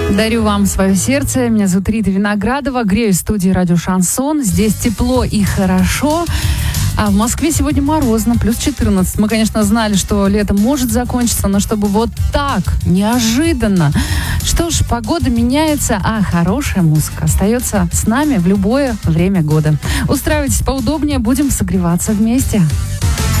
Дарю вам свое сердце. Меня зовут Рита Виноградова. Грею в студии радио «Шансон». Здесь тепло и хорошо. А в Москве сегодня морозно, плюс 14. Мы, конечно, знали, что лето может закончиться, но чтобы вот так, неожиданно. Что ж, погода меняется, а хорошая музыка остается с нами в любое время года. Устраивайтесь поудобнее, будем согреваться вместе.